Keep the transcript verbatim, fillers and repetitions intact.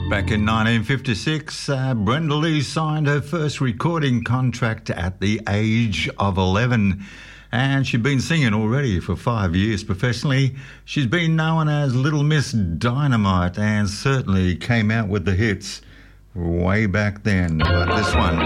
Back in nineteen fifty-six, uh, Brenda Lee signed her first recording contract at the age of eleven. And she'd been singing already for five years professionally. She's been known as Little Miss Dynamite and certainly came out with the hits way back then. But this one